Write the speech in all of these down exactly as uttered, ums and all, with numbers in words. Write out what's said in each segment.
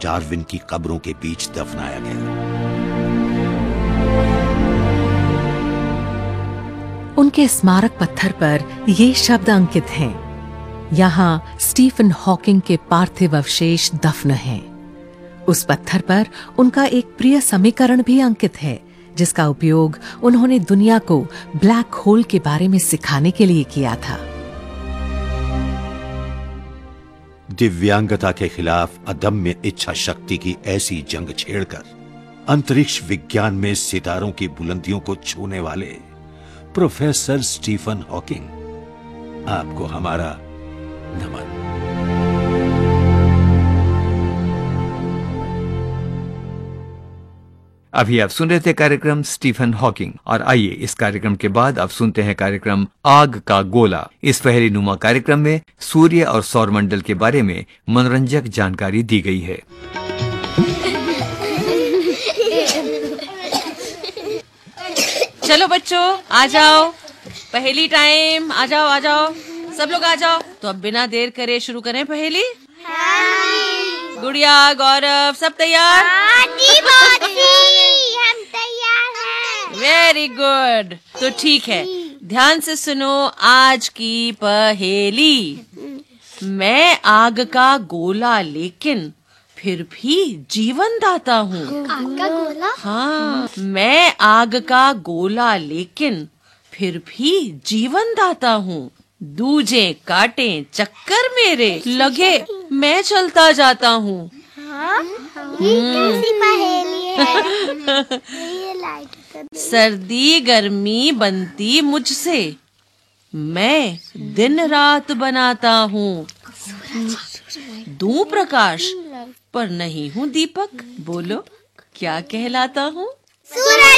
Darwin की कब्रों के बीच दफनाया गया। उनके स्मारक पत्थर पर ये शब्द अंकित हैं, यहाँ स्टीफन हॉकिंग के पार्थिव अवशेष दफन हैं। उस पत्थर पर उनका एक प्रिय समीकरण भी अंकित है, जिसका उपयोग उन्होंने दुनिया को ब्लैक होल के बारे में सिखाने के लिए किया था। दिव्यांगता के खिलाफ अदम्य इच्छा शक्ति की ऐसी जंग छेड़कर अंतरिक्ष विज्ञान में सितारों की बुलंदियों को छूने वाले प्रोफेसर स्टीफन हॉकिंग, आपको हमारा नमन। अभी आप सुन रहे थे कार्यक्रम स्टीफन हॉकिंग, और आइए इस कार्यक्रम के बाद आप सुनते हैं कार्यक्रम आग का गोला। इस पहेली नुमा कार्यक्रम में सूर्य और सौरमंडल के बारे में मनोरंजक जानकारी दी गई है। चलो बच्चों, आ जाओ, पहेली टाइम, आ जाओ आ जाओ, सब लोग आ जाओ। तो अब बिना देर करे शुरू करें पहेली। गुड़िया, गौरव, सब तैयार? हम तैयार हैं। Very good. तो ठीक है, ध्यान से सुनो आज की पहेली। मैं आग का गोला लेकिन फिर भी जीवन दाता हूँ। आग का गोला? हाँ, मैं आग का गोला लेकिन फिर भी जीवन दाता हूँ। दूजे काटे चक्कर मेरे लगे, मैं चलता जाता हूँ। हाँ? ये कैसी पहेली है? ये लाइट कर। सर्दी गर्मी बनती मुझसे, मैं दिन रात बनाता हूँ। दूं प्रकाश पर नहीं हूँ दीपक, बोलो क्या कहलाता हूँ? सूरज।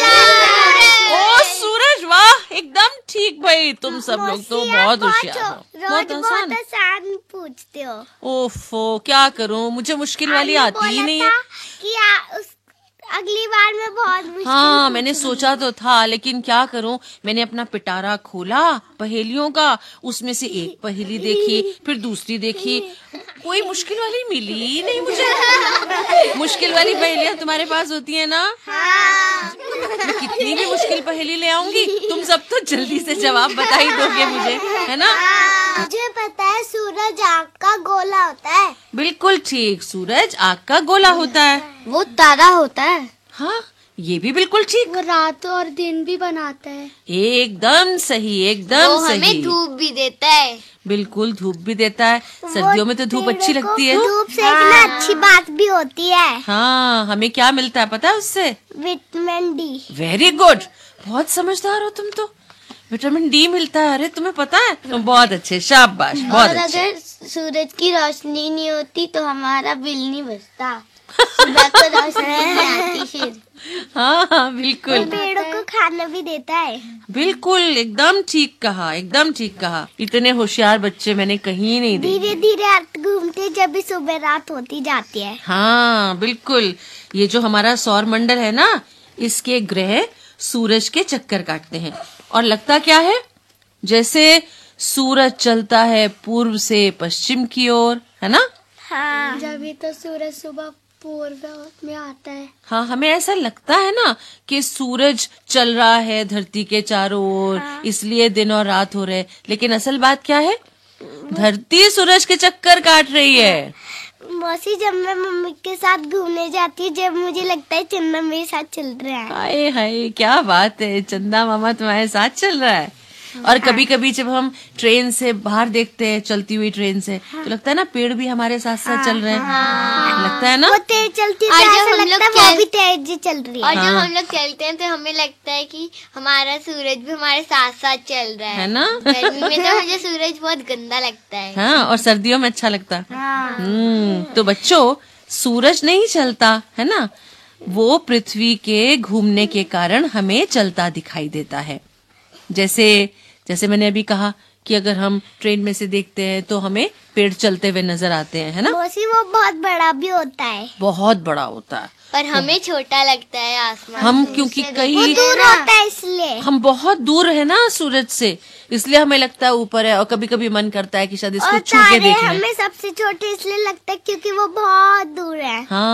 ओ सूरज, वाह, एकदम ठीक भाई। तुम सब लोग तो बहुत होशियार हो। रोज बहुत आसान पूछते हो। ओफो, क्या करूँ, मुझे मुश्किल वाली आती ही नहीं है। कि आ, उस, अगली बार में बहुत मुश्किल। हाँ, मैंने सोचा तो था, लेकिन क्या करूँ, मैंने अपना पिटारा खोला पहेलियों का, उसमें से एक पहेली देखी, फिर दूसरी देखी, कोई मुश्किल वाली मिली ही नहीं मुझे। मुश्किल वाली पहेलियाँ तुम्हारे पास होती है ना? हाँ। मैं कितनी भी मुश्किल पहेली ले आऊंगी, तुम सब तो जल्दी से जवाब बता ही दोगे मुझे, है ना? मुझे पता है, सूरज आग का गोला होता है। बिल्कुल ठीक, सूरज आग का गोला होता है। वो तारा होता है। हाँ, ये भी बिल्कुल ठीक। वो रात और दिन भी बनाता है। एकदम सही, एकदम वो सही। हमें धूप भी देता है। बिल्कुल, धूप भी देता है। सर्दियों में तो धूप अच्छी लगती है। धूप सेकना अच्छी बात भी होती है। हाँ, हमें क्या मिलता है पता है उससे? Vitamin D. वेरी गुड, बहुत समझदार हो तुम तो। विटामिन डी मिलता है, अरे तुम्हें पता है? तुम बहुत अच्छे, शाबाश, बहुत और अच्छे। अगर सूरज की रोशनी नहीं होती तो हमारा बिल नहीं बचता। सुबह को रोशनी नहीं आती फिर। हाँ हाँ, बिल्कुल। पेड़ों को खाना भी देता है। बिल्कुल, एकदम ठीक कहा, एकदम ठीक कहा। इतने होशियार बच्चे मैंने कहीं नहीं देखे। धीरे धीरे अर्थ घूमते जब भी सुबह रात होती जाती है। हाँ बिल्कुल, ये जो हमारा सौर मंडल है ना, इसके ग्रह सूरज के चक्कर काटते हैं, और लगता क्या है, जैसे सूरज चलता है पूर्व से पश्चिम की ओर, है ना? हाँ। जब भी तो सूरज सुबह पूर्व में आता है। हाँ, हमें ऐसा लगता है ना कि सूरज चल रहा है धरती के चारों ओर, हाँ। इसलिए दिन और रात हो रहे, लेकिन असल बात क्या है, धरती सूरज के चक्कर काट रही है। मौसी, जब मैं मम्मी के साथ घूमने जाती हूँ, जब मुझे लगता है चंदा मेरे साथ चल रहा है। हाय हाय, क्या बात है, चंदा मामा तुम्हारे साथ चल रहा है। और कभी कभी जब हम ट्रेन से बाहर देखते हैं, चलती हुई ट्रेन से, हाँ। तो लगता है ना पेड़ भी हमारे साथ साथ हाँ, चल रहे हैं। हाँ। लगता है ना, वो तेज चलती है, ऐसा लगता है वो भी तेज चल रही है। और जब हम लोग चलते हैं तो हमें लगता है कि हमारा सूरज भी हमारे साथ साथ चल रहा है, है ना? गर्मी में तो मुझे सूरज बहुत गंदा लगता है। हाँ, और सर्दियों में अच्छा लगता है। हाँ। हम्म, तो बच्चों, सूरज नहीं चलता है ना, वो पृथ्वी के घूमने के कारण हमें चलता दिखाई देता है। जैसे जैसे मैंने अभी कहा कि अगर हम ट्रेन में से देखते हैं तो हमें पेड़ चलते हुए नजर आते हैं, है ना? मौसी, वो बहुत बड़ा भी होता है। बहुत बड़ा होता है, पर हमें छोटा लगता है आसमान। हम क्योंकि कहीं दूर होता है, इसलिए हम बहुत दूर है ना सूरज से, इसलिए हमें लगता है ऊपर है, और कभी कभी मन करता है कि शायद इसको छू के देख लें। हमें सबसे छोटे इसलिए लगता है क्योंकि वो बहुत दूर है। हाँ।